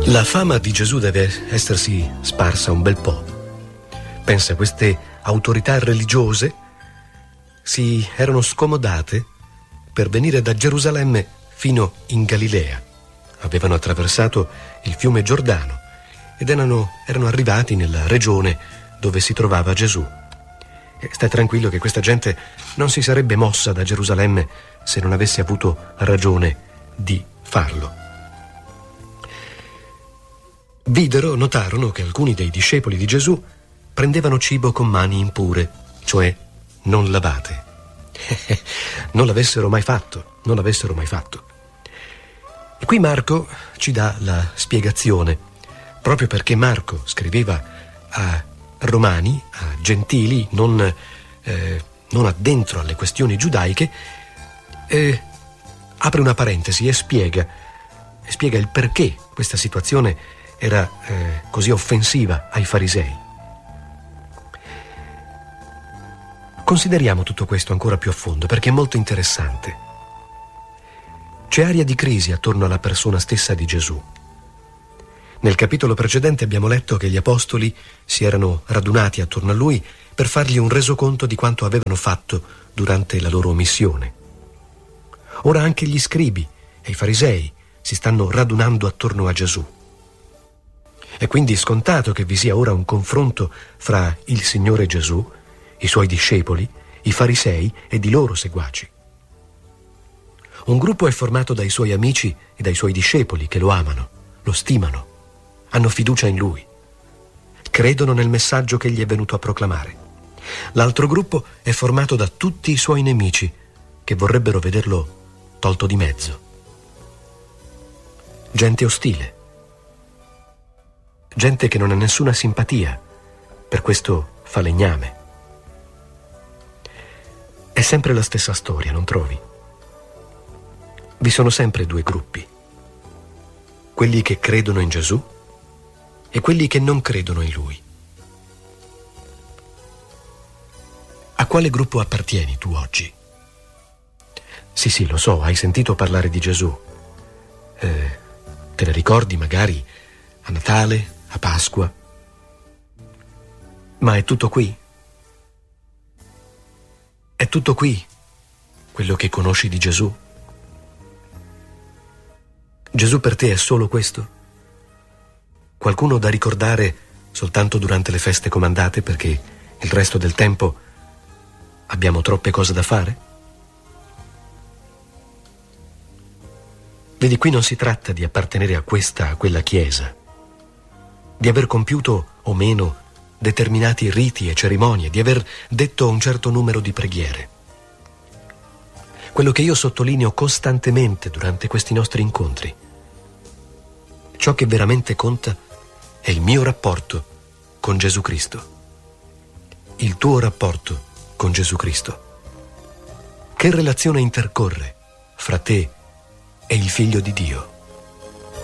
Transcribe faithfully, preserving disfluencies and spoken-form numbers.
La fama di Gesù deve essersi sparsa un bel po'. Pensa, queste autorità religiose si erano scomodate per venire da Gerusalemme fino in Galilea. Avevano attraversato il fiume Giordano ed erano, erano arrivati nella regione dove si trovava Gesù. E stai tranquillo che questa gente non si sarebbe mossa da Gerusalemme se non avesse avuto ragione di farlo. Videro, notarono che alcuni dei discepoli di Gesù prendevano cibo con mani impure, cioè non lavate. Non l'avessero mai fatto, non l'avessero mai fatto. E qui Marco ci dà la spiegazione, proprio perché Marco scriveva a romani, a gentili, non, eh, non addentro alle questioni giudaiche, eh, apre una parentesi e spiega, e spiega il perché questa situazione era eh, così offensiva ai farisei. Consideriamo tutto questo ancora più a fondo perché è molto interessante. C'è aria di crisi attorno alla persona stessa di Gesù. Nel capitolo precedente abbiamo letto che gli apostoli si erano radunati attorno a lui per fargli un resoconto di quanto avevano fatto durante la loro missione. Ora anche gli scribi e i farisei si stanno radunando attorno a Gesù. È quindi scontato che vi sia ora un confronto fra il Signore Gesù, i suoi discepoli, i farisei ed i loro seguaci. Un gruppo è formato dai suoi amici e dai suoi discepoli che lo amano, lo stimano, hanno fiducia in lui, credono nel messaggio che gli è venuto a proclamare. L'altro gruppo è formato da tutti i suoi nemici che vorrebbero vederlo tolto di mezzo. Gente ostile. Gente che non ha nessuna simpatia per questo falegname. È sempre la stessa storia, non trovi? Vi sono sempre due gruppi. Quelli che credono in Gesù e quelli che non credono in Lui. A quale gruppo appartieni tu oggi? Sì, sì, lo so, hai sentito parlare di Gesù. Eh, te ne ricordi magari a Natale, a Pasqua. Ma è tutto qui? È tutto qui quello che conosci di Gesù? Gesù per te è solo questo? Qualcuno da ricordare soltanto durante le feste comandate perché il resto del tempo abbiamo troppe cose da fare? Vedi, qui non si tratta di appartenere a questa, a quella chiesa, di aver compiuto o meno determinati riti e cerimonie, di aver detto un certo numero di preghiere. Quello che io sottolineo costantemente durante questi nostri incontri, ciò che veramente conta è il mio rapporto con Gesù Cristo, il tuo rapporto con Gesù Cristo. Che relazione intercorre fra te e il Figlio di Dio?